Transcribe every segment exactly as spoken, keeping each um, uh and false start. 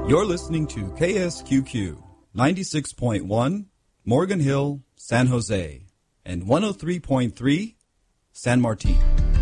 You're listening to K S Q Q ninety-six point one Morgan Hill, San Jose, and one oh three point three San Martin.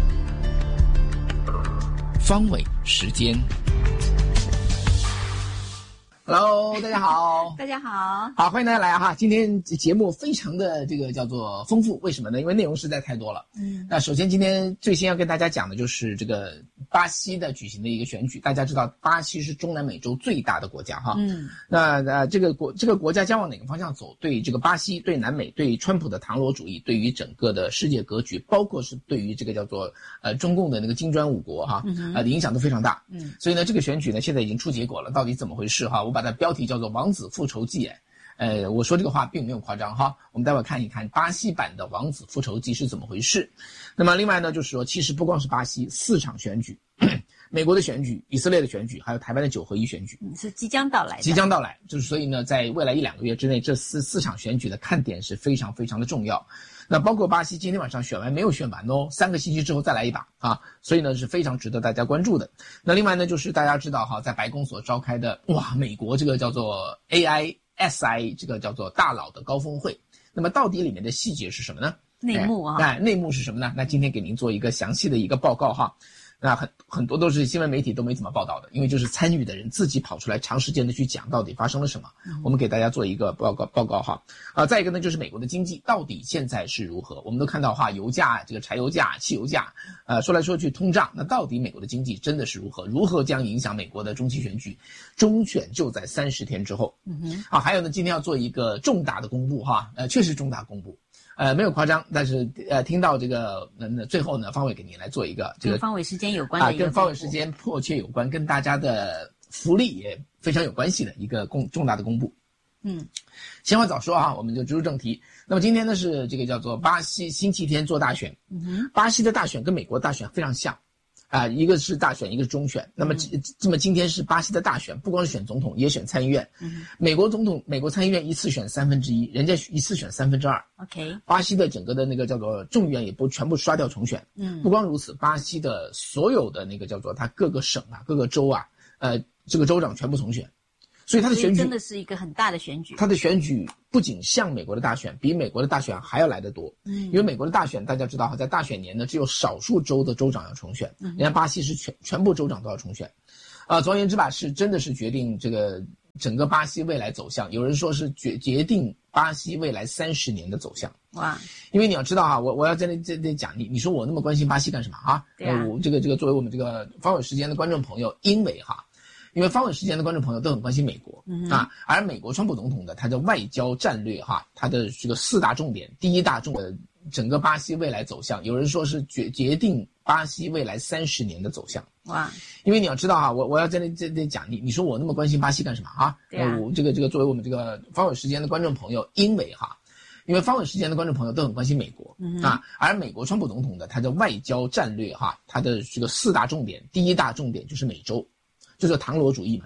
方伟时间。Hello， 大家好， 大家好， 好，欢迎大家来哈。今天节目非常的这个叫做丰富，为什么呢？因为内容实在太多了。嗯，那首先今天最先要跟大家讲的就是这个巴西的举行的一个选举。大家知道，巴西是中南美洲最大的国家哈。嗯，那呃这个国这个国家将往哪个方向走？对这个巴西、对南美、对川普的唐罗主义，对于整个的世界格局，包括是对于这个叫做呃中共的那个金砖五国哈，嗯、呃影响都非常大。嗯，所以呢，这个选举呢现在已经出结果了，到底怎么回事哈？我把它标题叫做王子复仇记，呃，我说这个话并没有夸张哈。我们待会儿看一看巴西版的王子复仇记是怎么回事。那么另外呢，就是说，其实不光是巴西，四场选举，美国的选举、以色列的选举，还有台湾的九合一选举， 嗯，是即将到来的。 即将到来，就是所以呢，在未来一两个月之内，这四四场选举的看点是非常非常的重要。那包括巴西今天晚上选完没有选完哦，三个星期之后再来一把啊，所以呢是非常值得大家关注的。那另外呢，就是大家知道哈，在白宫所召开的哇，美国这个叫做 A I S I 这个叫做大佬的高峰会，那么到底里面的细节是什么呢？ 内幕啊， 哎，内幕是什么呢？那今天给您做一个详细的一个报告哈。那很很多都是新闻媒体都没怎么报道的，因为就是参与的人自己跑出来长时间的去讲到底发生了什么。嗯、我们给大家做一个报告报告哈。啊，再一个呢就是美国的经济到底现在是如何？我们都看到哈，油价、这个柴油价、汽油价，呃，说来说去通胀，那到底美国的经济真的是如何？如何将影响美国的中期选举？中选就在三十天之后。嗯哼。啊，还有呢，今天要做一个重大的公布哈，呃，确实重大公布。呃，没有夸张，但是呃，听到这个，那、呃、最后呢，方伟给您来做一个这个跟方伟时间有关的一个啊，跟方伟时间迫切有关，跟大家的福利也非常有关系的一个公重大的公布。嗯，闲话早说啊，我们就直入正题。那么今天呢是这个叫做巴西星期天做大选，嗯哼，巴西的大选跟美国的大选非常像。啊，一个是大选，一个是中选。那么，这么今天是巴西的大选，不光是选总统，也选参议院。嗯，美国总统、美国参议院一次选三分之一，人家一次选三分之二。 OK， 巴西的整个的那个叫做众议院也不全部刷掉重选。嗯，不光如此，巴西的所有的那个叫做它各个省啊、各个州啊，呃，这个州长全部重选。所以他的选举真的是一个很大的选举。 他的选举不仅像美国的大选，比美国的大选还要来得多。嗯，因为美国的大选大家知道哈，在大选年呢，只有少数州的州长要重选，嗯，人家巴西是全全部州长都要重选。啊、呃，总而言之吧，是真的是决定这个整个巴西未来走向。有人说是决决定巴西未来三十年的走向。哇！因为你要知道哈，我我要在那这这讲你，你说我那么关心巴西干什么啊？对啊。我这个这个作为我们这个方伟时间的观众朋友，因为哈。因为方伟时间的观众朋友都很关心美国、嗯、啊，而美国川普总统的他的外交战略哈，他的这个四大重点，第一大重的整个巴西未来走向，有人说是决决定巴西未来三十年的走向。哇！因为你要知道哈，我我要在那这这讲你，你说我那么关心巴西干什么啊？对啊。我这个这个作为我们这个方伟时间的观众朋友，因为哈。因为方伟时间的观众朋友都很关心美国、嗯、啊，而美国川普总统的他的外交战略哈，他的这个四大重点，第一大重点就是美洲。就是唐罗主义嘛，